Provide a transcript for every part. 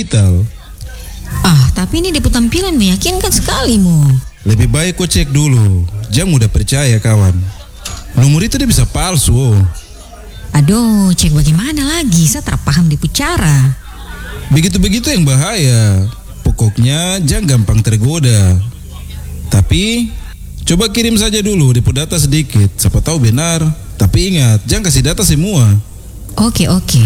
digital. Tapi ini deput tampilan meyakinkan sekali, Mo. Lebih baik kau cek dulu. Jangan mudah percaya, kawan. Nomor itu dia bisa palsu. Aduh, cek bagaimana lagi? Saya tak paham deput cara. Begitu-begitu yang bahaya. Pokoknya jangan gampang tergoda. Tapi coba kirim saja dulu deput data sedikit. Siapa tahu benar. Tapi ingat, jangan kasih data semua. Oke.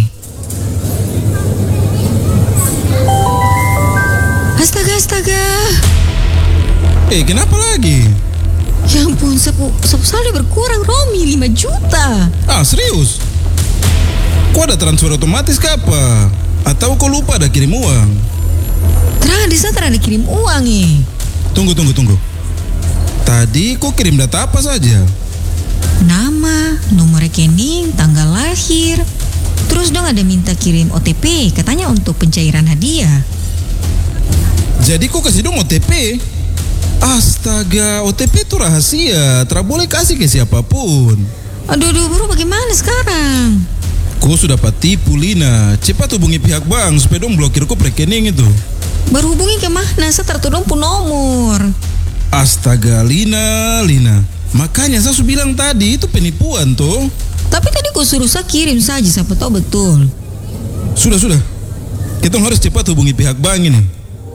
Astaga. Kenapa lagi? Ya ampun, sapu saldo berkurang, Romi, 5 juta. Serius? Kok ada transfer otomatis ke apa? Atau kau lupa ada kirim uang? Saya terada kirim uang nih. Tunggu. Tadi kau kirim data apa saja? Nama, nomor rekening, tanggal lahir. Terus dong ada minta kirim OTP, katanya untuk pencairan hadiah. Jadi kau kasih dong OTP? Astaga, OTP itu rahasia, tak boleh kasih ke siapapun. Aduh, bro, bagaimana sekarang? Kau sudah tipu, Lina. Cepat hubungi pihak bank supaya dong blokir kau rekening itu. Baru hubungi kemana? Saya tertudung pun nomor. Astaga, Lina. Makanya saya sudah bilang tadi itu penipuan toh. Tapi tadi kau suruh saya kirim saja, siapa tahu betul. Sudah. Kita harus cepat hubungi pihak bank ini.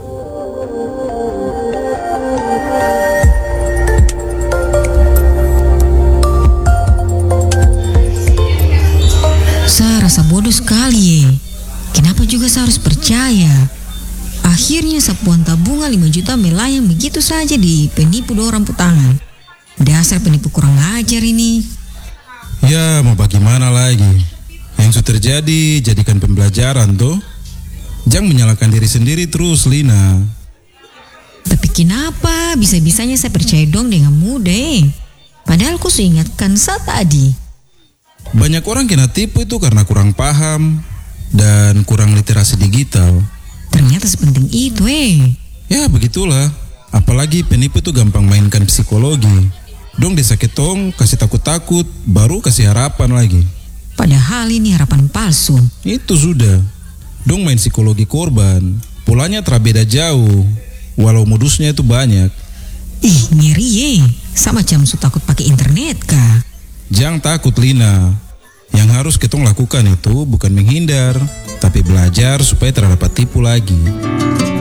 Saya rasa bodoh sekali. Kenapa juga saya harus percaya? Akhirnya sapuan tabungan 5 juta melayang begitu saja di penipu dorang putangan. Dasar penipu kurang ajar ini. Ya, mau bagaimana lagi? Yang sudah terjadi, jadikan pembelajaran toh. Jangan menyalahkan diri sendiri terus, Lina. Tapi kenapa bisa-bisanya saya percaya dong dengan mudah? Padahal ku ingatkan saya tadi. Banyak orang kena tipu itu karena kurang paham dan kurang literasi digital. Ternyata sepenting itu Ya begitulah. Apalagi penipu itu gampang mainkan psikologi. Dong desa ketong, kasih takut-takut, baru kasih harapan lagi. Padahal ini harapan palsu. Itu sudah. Dong main psikologi korban. Polanya terbeda jauh, walau modusnya itu banyak. Ngeri sama macam su takut pakai internet kah? Jangan takut, Lina. Yang harus ketong lakukan itu bukan menghindar, tapi belajar supaya tidak dapat tipu lagi.